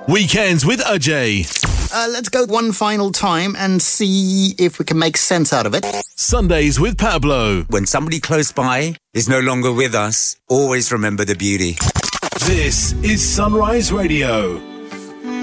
Weekends with Ajay. Let's go one final time and see if we can make sense out of it. Sundays with Pablo. When somebody close by is no longer with us, always remember the beauty. This is Sunrise Radio.